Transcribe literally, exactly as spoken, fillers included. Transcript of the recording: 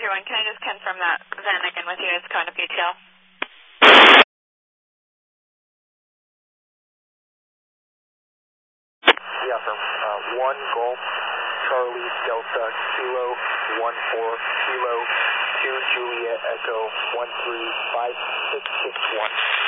everyone. Can I just confirm that then again with you? It's going to P T L. Yeah, from uh, one Golf Charlie Delta Kilo one four Kilo two Juliet Echo one three five six six one.